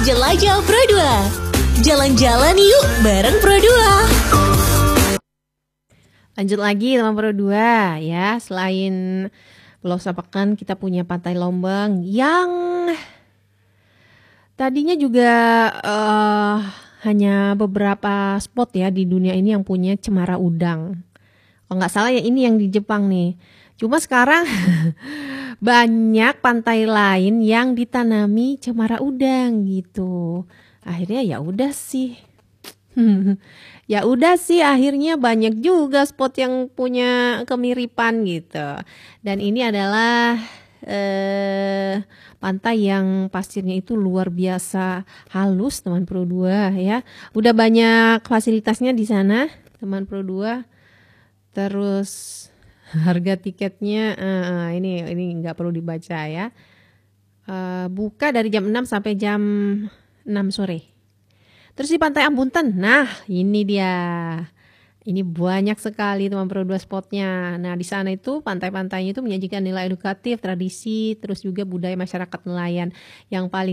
Jelajah Pro 2. Jalan-jalan yuk bareng Pro 2. Lanjut lagi teman Pro 2 ya. Selain Pulau Sapekan, kita punya Pantai Lombang yang tadinya juga hanya beberapa spot ya di dunia ini yang punya cemara udang. Kalau nggak salah ya ini yang di Jepang nih. Cuma sekarang banyak pantai lain yang ditanami cemara udang gitu. Akhirnya ya udah sih. Ya udah sih akhirnya banyak juga spot yang punya kemiripan gitu. Dan ini adalah pantai yang pasirnya itu luar biasa halus teman Pro 2 ya. Udah banyak fasilitasnya di sana teman Pro 2. Terus harga tiketnya ini nggak perlu dibaca ya. Buka dari jam 6 sampai jam 6 sore. Terus di Pantai Ambunten, nah ini dia. Ini banyak sekali teman Pro 2 spotnya. Nah di sana itu pantai-pantainya itu menyajikan nilai edukatif, tradisi, terus juga budaya masyarakat nelayan. Yang paling